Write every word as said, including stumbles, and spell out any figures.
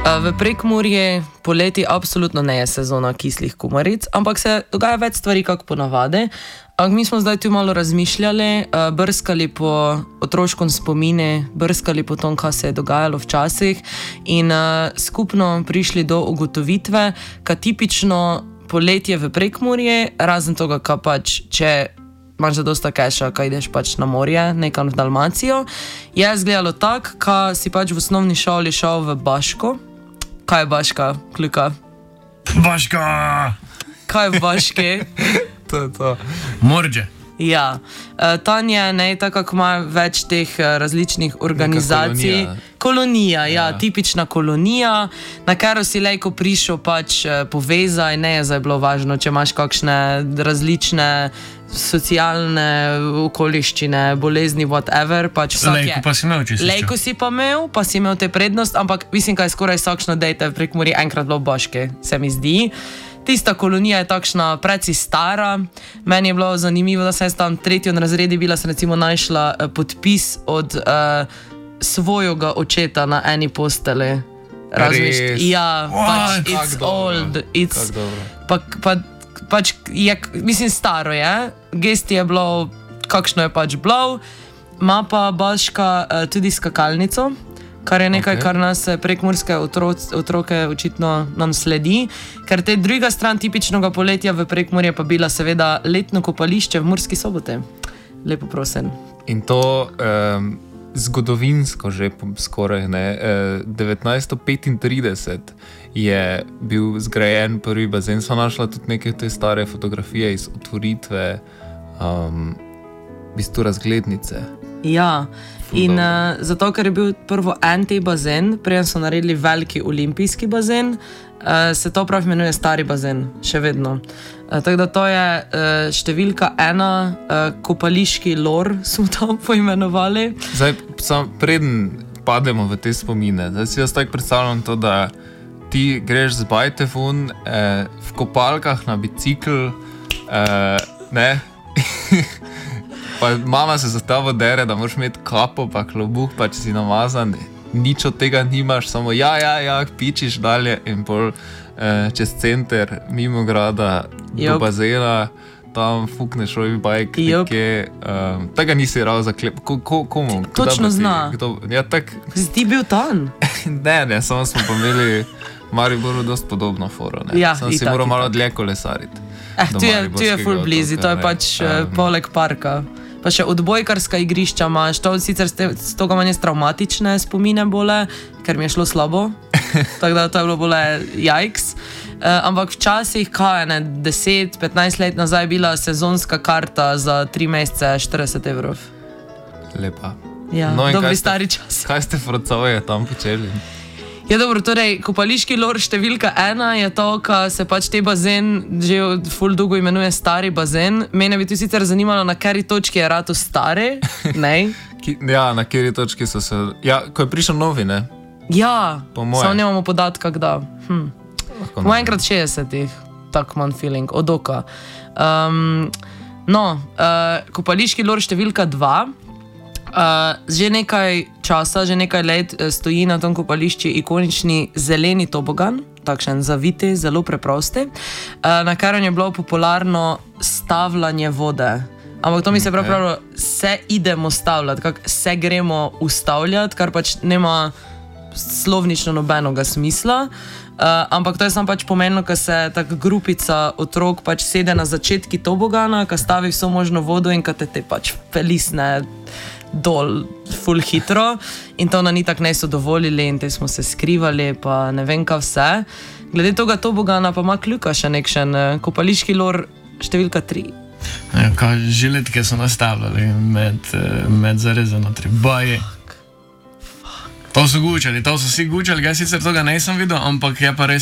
V Prekmurje poleti absolutno ne je sezona kislih kumaric, ampak se dogaja več stvari, kako ponavadi. Mi smo zdaj tu malo razmišljali, brskali po otroškem spomine, brskali po tom, kaj se je dogajalo včasih in skupno prišli do ugotovitve, kaj tipično poletje v Prekmurje, razen toga, kaj pač, če imaš zadosta keša, kaj ideš pač na morje, nekam v Dalmacijo, je izgledalo tako, kaj si pač v osnovni šoli šel v Baško. Kaj je Baška, Kljuka? Baška! Kaj je v Baški? To je to. Morđe. Ja, tam je, ne, tako kako ima več teh različnih organizacij. Kolonija, kolonija ja, ja, tipična kolonija, na katero si lejko prišel pač povezaj, ne je zdaj bilo važno, če imaš kakšne različne socialne okoliščine, bolezni, whatever. Pač lejko pa si imel, če si Lejko si pa imel, pa si imel te prednost, ampak mislim, kaj skoraj vsakšno dejte v Prekmurju enkrat bilo v Baški, se mi zdi. Tista kolonija je takšna preci stara. Meni je bilo zanimivo, da sem tam tretjo razredi bila, sem recimo našla uh, podpis od uh, svojega očeta na eni posteli. Razmišljati. Ja, What? pač it's Kak old. It's, dobro. pa, pa, pač je, mislim, staro je. Gesti je bilo, kakšno je pač bilo. Ima pa Baška uh, tudi skakalnico, kar je nekaj, okay. kar nas prekmurske otroc, otroke očitno nam sledi, ker te druga stran tipičnega poletja v Prekmurje pa bila seveda letno kopališče v Murski Soboti. Lepo prosim. In to um, zgodovinsko že skoraj, ne, devetnajststo petintrideset je bil zgrajen prvi bazen, so našla tudi neke te stare fotografije iz otvoritve um, v bistvu razglednice. Ja, in uh, zato, ker je bil prvo en te bazen, preden so naredili veliki olimpijski bazen, uh, se to prav imenuje stari bazen, še vedno. Uh, tako da to je uh, številka ena, uh, kopališki lor smo to poimenovali. Zdaj, sam preden pademo v te spomine, zdaj si jaz tako predstavljam to, da ti greš z bajte ven, eh, v kopalkah na bicikl, eh, ne, pa mama se za tabo dere, da moraš imeti kapo, pa klobuh, pa če si namazan, nič od tega nimaš, samo ja, ja, ja, pičiš dalje in pol eh, čez center, mimo grada, Jop. do bazena, tam fukneš rovi bajk, nekje, um, tega nisi rao zaklep, ko, ko, komu? Točno ti, zna. Kdo, ja, tak, Si ti bil tam? ne, ne, samo smo pa imeli v Mariboru dost podobno foro, ne, Ja, samo si itak, moral malo itak. dlje kolesariti. Eh, tu je, tu je full blizu, to je ne. pač um, poleg parka. Pa še odbojkarska igrišča imaš, to sicer z toga manje traumatične spomine bole, ker mi je šlo slabo, tako da to je bilo bole jajks. Uh, ampak včasih, kaj je ne, deset petnajst let nazaj bila sezonska karta za tri mesece štirideset evrov. Lepa. Ja, No in dobri kaj ste- stari čas. Kaj ste frocove tam počeli? Ja, dobro, torej, kopališki lor številka ena je to, ka se pač te bazen že od ful dolgo imenuje stari bazen. Mene bi tu sicer zanimalo, na kateri točki je ratu stari, ne? Ki, ja, na kateri točki so se... Ja, ko je prišel novi, ne? Ja, Po moje. samo nemamo podatka, kda. Hm. Lahko Po ne. enkrat šestdesetih, tak manj feeling, od oka. Um, no, uh, kopališki lor številka dva. Uh, že nekaj časa, že nekaj let uh, stoji na tom kopališču ikonični zeleni tobogan, takšen zaviti, zelo preprosti, uh, na katerem je bilo popularno stavljanje vode. Ampak to mi se prav pravilo, se idemo stavljati, kak se gremo ustavljati, kar pač nema slovnično nobenega smisla. Uh, ampak to je samo pač pomenilo, ko se taka grupica otrok pač sede na začetki tobogana, ko stavi vso možno vodo in ko te te pač pelisne dol ful hitro in to na ni tak ne so dovolili in te smo se skrivali pa ne vem kaj vse. Glede toga tobogana pa ima Kljuka še nekšen uh, kopališki lor številka tri. Ja, kaj žiletke so nastavljali med, eh, med zarezano tribaje. To so gučali, to so vsi gučali, jaz sicer toga nisem videl, ampak je pa res